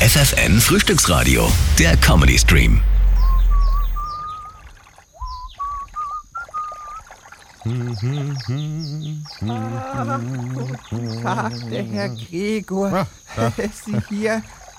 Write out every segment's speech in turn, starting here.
FFN Frühstücksradio, der Comedy-Stream. Guten Tag, der Herr Gregor. Sie hier.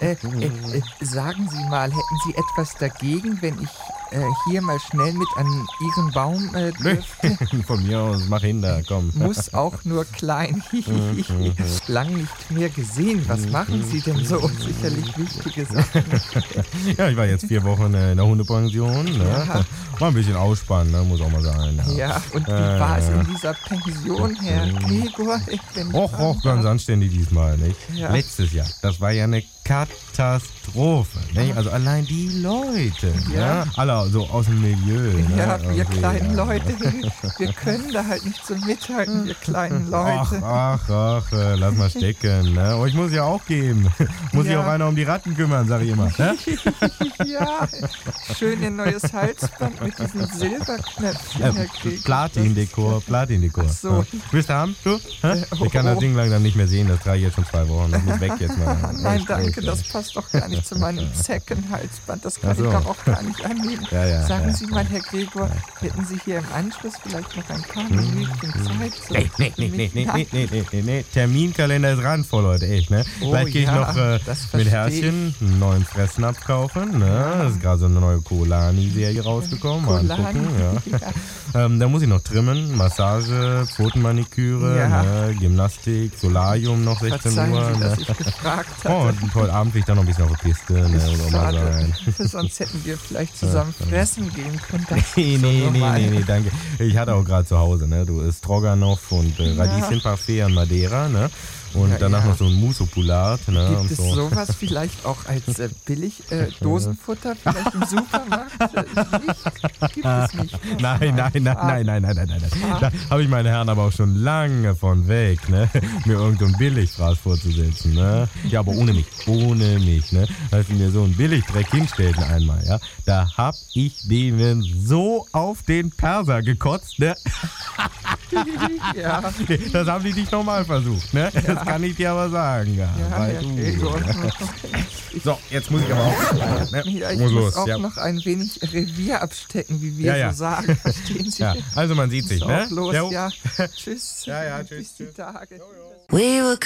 Sagen Sie mal, hätten Sie etwas dagegen, wenn ich hier mal schnell mit an Ihren Baum dürfte? Von mir aus, mach hin da, komm. Muss auch nur klein. Lang nicht mehr gesehen. Was machen Sie denn so? Sicherlich wichtige Sachen. Ja, ich war jetzt 4 Wochen in der Hundepension. Ne? Ja. War ein bisschen ausspannen, ne? Muss auch mal sein. Ja, und wie war es in dieser Pension, Herr Gregor? Och, ganz anständig diesmal, nicht? Ja. Letztes Jahr, das war ja eine Katastrophe, nicht? Also allein die Leute, Ja. ne? Alle so aus dem Milieu. Ja, ne? wir Irgendwie, kleinen ja. Leute, wir können da halt nicht so mithalten, wir kleinen Leute. Ach, lass mal stecken, ne? Oh, ich muss ja auch geben. Muss sich Ja. auch einer um die Ratten kümmern, sag ich immer. Ne? Ja, schön ihr neues Halsband mit diesen Silberknöpfchen, Herr Gregor. Platindekor. Ach so. Ja. Willst du haben? Du? Hä? Ich kann das Ding langsam nicht mehr sehen, das trage ich jetzt schon 2 Wochen. Das muss weg jetzt mal. Nein, Echt, danke, echt, das ey. passt doch gar nicht zu meinem Zeckenhalsband. Das kann Ach so. ich doch auch gar nicht annehmen. Ja, Sagen ja. Sie mal, Herr Gregor, hätten Sie hier im Anschluss vielleicht noch ein paar Minuten Zeit? So Nee. Terminkalender ist randvoll, Leute, echt, ne? Oh, Gleich gehe ich ja, noch das mit versteh Herrchen einen neuen Fressnapf kaufen, ne? Das ist gerade so eine neue Kolani-Serie rausgekommen. Mal angucken, ja. Da muss ich noch trimmen, Massage, Pfotenmaniküre, Ja. ne? Gymnastik, Solarium noch 16 Verzeihen Uhr. Sie, dass Ne? ich gefragt Oh, hatte. und heute Abend will ich dann noch ein bisschen auf die Piste, ne? Muss auch mal Schade, sein. sonst hätten wir vielleicht zusammen fressen gehen können. Das ist Nee, so normal. danke. Ich hatte auch gerade zu Hause, ne? Du isst Stroganoff und Radieschenparfait an Madeira, ne? Und Ja, danach ja. noch so ein Musopulat, ne? Gibt und es so. sowas vielleicht auch als Billig-Dosenfutter vielleicht im Supermarkt? Nicht? Gibt es nicht. Nein. Da habe ich meine Herren aber auch schon lange von weg, ne? Mir irgendein Billigfraß vorzusetzen, ne? Ja, aber ohne mich, ne? Als sie mir so einen Billigdreck hinstellten einmal, ja? Da hab ich denen so auf den Perser gekotzt, ne? Ja, Das haben die nicht nochmal versucht, ne? Das kann ich dir aber sagen, ja. ja, Weil Herr du, Gregor. ne? So, jetzt muss ich aber auch. Ne? Ja, ich muss muss los, auch ja. noch ein wenig Revier abstecken, wie wir Ja. so sagen. Verstehen Sie? Ja, also man sieht sich, So, ne? los, Jo. ja. Tschüss. Ja, tschüss, Bis die tschüss. Tage. We were